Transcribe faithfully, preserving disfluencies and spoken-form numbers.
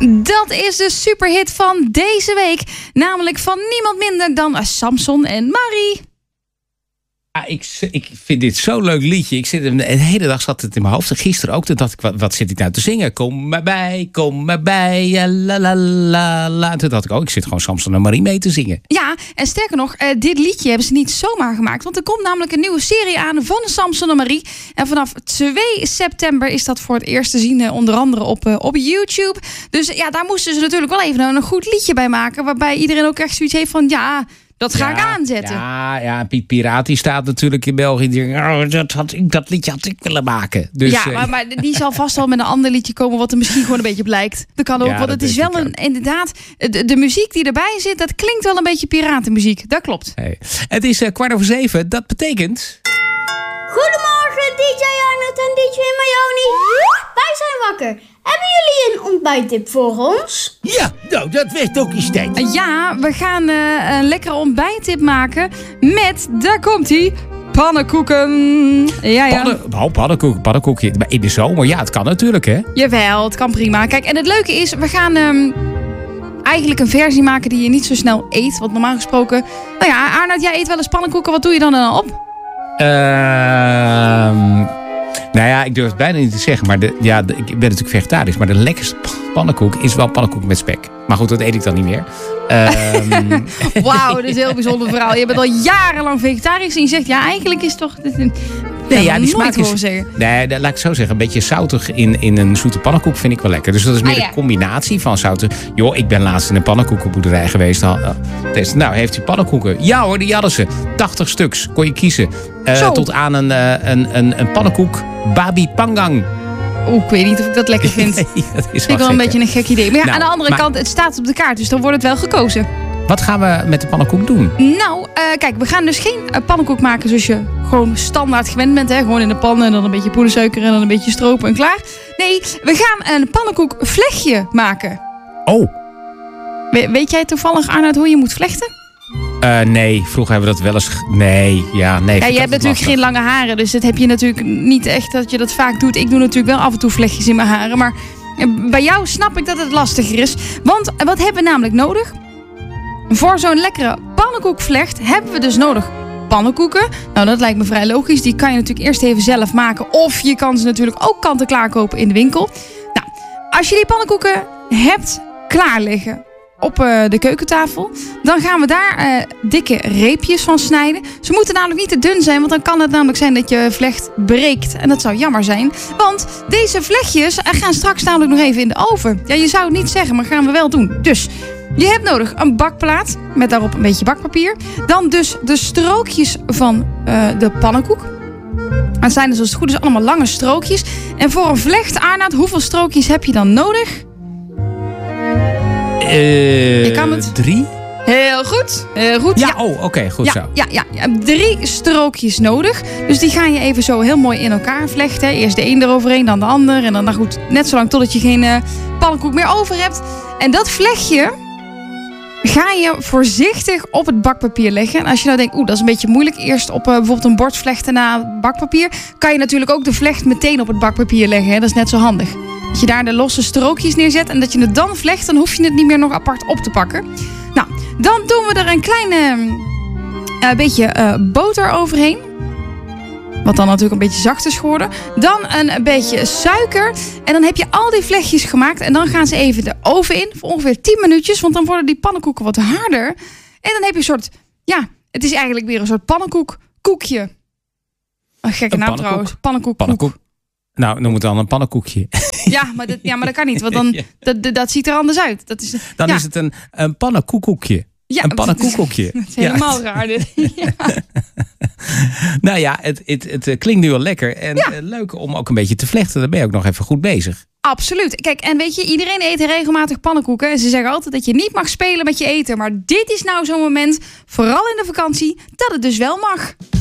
Dat is de superhit van deze week. Namelijk van niemand minder dan Samson en Marie. Ja, ik, ik vind dit zo'n leuk liedje. Ik zit, de hele dag zat het in mijn hoofd. En gisteren ook. Toen dacht ik, wat, wat zit ik nou te zingen? Kom maar bij, kom maar bij. Ja, la, la, la, la. Toen dacht ik, oh, ik zit gewoon Samson en Marie mee te zingen. Ja, en sterker nog, uh, dit liedje hebben ze niet zomaar gemaakt. Want er komt namelijk een nieuwe serie aan van Samson en Marie. En vanaf twee september is dat voor het eerst te zien. Uh, onder andere op, uh, op YouTube. Dus ja, daar moesten ze natuurlijk wel even een goed liedje bij maken. Waarbij iedereen ook echt zoiets heeft van, ja... Dat ga ja, ik aanzetten. Ja, ja, Piet Pirati staat natuurlijk in België. Die denkt, oh, dat, had ik, dat liedje had ik willen maken. Dus, ja, maar, maar die zal vast wel met een ander liedje komen... wat er misschien gewoon een beetje op lijkt. Dat kan ook, ja, want het is wel een, inderdaad... De, de muziek die erbij zit, dat klinkt wel een beetje piratenmuziek. Dat klopt. Hey. Het is uh, kwart over zeven. Dat betekent... Goedemorgen, D J Arnold en D J Mayoni. Wij zijn wakker. Hebben jullie een ontbijttip voor ons? Ja, nou, dat werd ook eens tijd. Ja, we gaan uh, een lekkere ontbijttip maken met, daar komt-ie, pannenkoeken. Ja, ja. Pannen, oh, pannenkoeken, pannenkoekje. Maar in de zomer, ja, het kan natuurlijk, hè? Jawel, het kan prima. Kijk, en het leuke is, we gaan um, eigenlijk een versie maken die je niet zo snel eet. Want normaal gesproken... Nou ja, Arnoud, jij eet wel eens pannenkoeken. Wat doe je dan dan op? Ehm... Uh, Nou ja, ik durf het bijna niet te zeggen. Maar de, ja, de, ik ben natuurlijk vegetarisch. Maar de lekkerste pannenkoek is wel pannenkoek met spek. Maar goed, dat eet ik dan niet meer. Um... Wauw, dat is een heel bijzonder verhaal. Je bent al jarenlang vegetarisch. En je zegt, ja, eigenlijk is toch... Dit een... Nee, ja, die smaak is... Zeggen. Nee, laat ik het zo zeggen. Een beetje zoutig in, in een zoete pannenkoek vind ik wel lekker. Dus dat is meer ah, ja. de combinatie van zouten. Joh, ik ben laatst in een pannenkoekenboerderij geweest. Nou, heeft u pannenkoeken? Ja hoor, die hadden ze. tachtig stuks, kon je kiezen. Uh, tot aan een, uh, een, een, een pannenkoek babi pangang. Oeh, ik weet niet of ik dat lekker vind. Nee, dat is vind ik wel een beetje een gek idee. Maar ja, nou, aan de andere maar... kant, het staat op de kaart. Dus dan wordt het wel gekozen. Wat gaan we met de pannenkoek doen? Nou, uh, kijk, we gaan dus geen uh, pannenkoek maken zoals je gewoon standaard gewend bent. Hè? Gewoon in de pan en dan een beetje poedersuiker en dan een beetje stroop en klaar. Nee, we gaan een pannenkoekvlechtje maken. Oh. We, weet jij toevallig, Arnoud, hoe je moet vlechten? Uh, nee, vroeger hebben we dat wel eens... Nee, ja, nee. Ja, je hebt natuurlijk lastig. Geen lange haren, dus dat heb je natuurlijk niet echt dat je dat vaak doet. Ik doe natuurlijk wel af en toe vlechtjes in mijn haren, maar bij jou snap ik dat het lastiger is. Want wat hebben we namelijk nodig? Voor zo'n lekkere pannenkoekvlecht hebben we dus nodig pannenkoeken. Nou, dat lijkt me vrij logisch. Die kan je natuurlijk eerst even zelf maken. Of je kan ze natuurlijk ook kant-en-klaar kopen in de winkel. Nou, als je die pannenkoeken hebt klaar liggen op uh, de keukentafel, dan gaan we daar uh, dikke reepjes van snijden. Ze moeten namelijk niet te dun zijn, want dan kan het namelijk zijn dat je vlecht breekt. En dat zou jammer zijn, want deze vlechtjes gaan straks namelijk nog even in de oven. Ja, je zou het niet zeggen, maar gaan we wel doen. Dus je hebt nodig een bakplaat met daarop een beetje bakpapier. Dan dus de strookjes van uh, de pannenkoek. Dat zijn dus als het goed is allemaal lange strookjes. En voor een vlecht, Arnoud, hoeveel strookjes heb je dan nodig? Uh, je kan het. Drie? Heel goed. Heel goed. Ja, ja. oh, oké, okay, goed ja, zo. Ja, ja, ja, drie strookjes nodig. Dus die ga je even zo heel mooi in elkaar vlechten. Eerst de een eroverheen, dan de ander. En dan nou goed, net zolang totdat je geen uh, pannenkoek meer over hebt. En dat vlechtje ga je voorzichtig op het bakpapier leggen. En als je nou denkt, oeh, dat is een beetje moeilijk. Eerst op uh, bijvoorbeeld een bord vlechten na bakpapier. Kan je natuurlijk ook de vlecht meteen op het bakpapier leggen. Hè? Dat is net zo handig. Dat je daar de losse strookjes neerzet en dat je het dan vlecht, dan hoef je het niet meer nog apart op te pakken. Nou, dan doen we er een klein uh, beetje uh, boter overheen. Wat dan natuurlijk een beetje zacht is geworden. Dan een beetje suiker. En dan heb je al die vlechtjes gemaakt. En dan gaan ze even de oven in voor ongeveer tien minuutjes. Want dan worden die pannenkoeken wat harder. En dan heb je een soort, ja, het is eigenlijk weer een soort pannenkoekkoekje. Een gekke naam trouwens. Pannenkoek. Pannenkoek. Nou, noem het dan een pannenkoekje. Ja, maar dat, ja, maar dat kan niet. Want dan, ja. dat, dat, dat ziet er anders uit. Dat is, dan ja. is het een, een pannenkoekkoekje. Ja, een pannenkoekkoekje. Dat is helemaal ja. raar dit. Ja. Nou ja, het, het, het klinkt nu wel lekker. En ja. leuk om ook een beetje te vlechten. Dan ben je ook nog even goed bezig. Absoluut. Kijk, en weet je, iedereen eet regelmatig pannenkoeken. En ze zeggen altijd dat je niet mag spelen met je eten. Maar dit is nou zo'n moment, vooral in de vakantie, dat het dus wel mag.